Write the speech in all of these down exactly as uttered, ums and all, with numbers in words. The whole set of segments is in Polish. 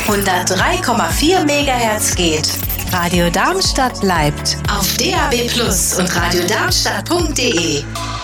hundertdrei Komma vier Megahertz geht. Radio Darmstadt bleibt Auf D A B Plus und radiodarmstadt punkt de.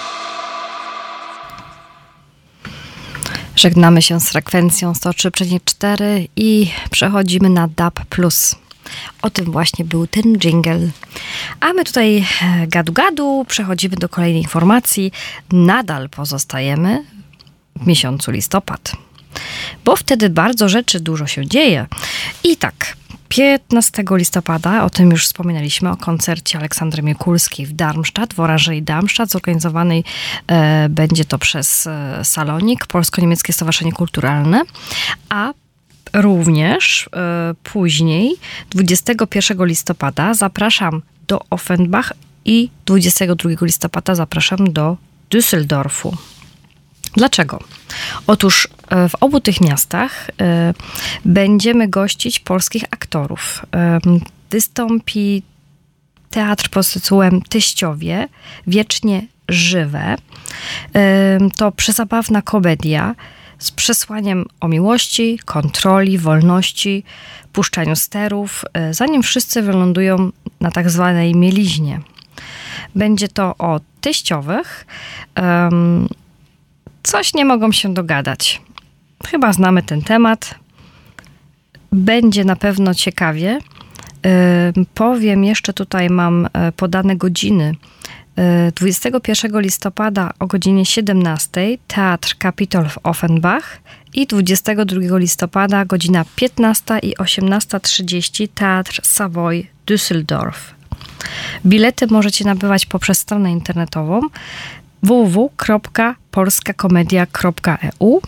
Żegnamy się z frekwencją sto trzy przecinek cztery i przechodzimy na D A B plus. O tym właśnie był ten dżingiel. A my tutaj gadu gadu przechodzimy do kolejnej informacji. Nadal pozostajemy w miesiącu listopad, bo wtedy bardzo rzeczy dużo się dzieje. I tak, piętnastego listopada, o tym już wspominaliśmy, o koncercie Aleksandry Mikulskiej w Darmstadt, w Oranżerii Darmstadt. Zorganizowanej e, będzie to przez e, Salonik, Polsko-Niemieckie Stowarzyszenie Kulturalne, a również e, później, dwudziestego pierwszego listopada, zapraszam do Offenbach i dwudziestego drugiego listopada zapraszam do Düsseldorfu. Dlaczego? Otóż w obu tych miastach y, będziemy gościć polskich aktorów. Y, wystąpi teatr pod tytułem Teściowie, wiecznie żywe. Y, to przezabawna komedia z przesłaniem o miłości, kontroli, wolności, puszczaniu sterów, y, zanim wszyscy wylądują na tak zwanej mieliźnie. Będzie to o teściowych. Y, Coś nie mogą się dogadać. Chyba znamy ten temat. Będzie na pewno ciekawie. Yy, powiem jeszcze, tutaj mam podane godziny. Yy, dwudziestego pierwszego listopada o godzinie siedemnastej Teatr Kapitol w Offenbach i dwudziestego drugiego listopada godzina piętnasta i osiemnasta trzydzieści Teatr Savoy Düsseldorf. Bilety możecie nabywać poprzez stronę internetową w w w kropka polska komedia kropka e u.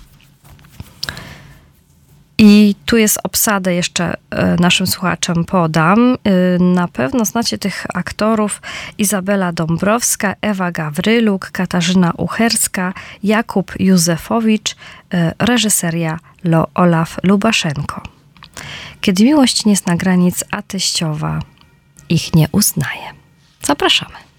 I tu jest obsadę jeszcze naszym słuchaczom podam. Na pewno znacie tych aktorów: Izabela Dąbrowska, Ewa Gawryluk, Katarzyna Ucherska, Jakub Józefowicz, reżyseria Olaf Lubaszenko. Kiedy miłość nie zna granic, a teściowa ich nie uznaje. Zapraszamy.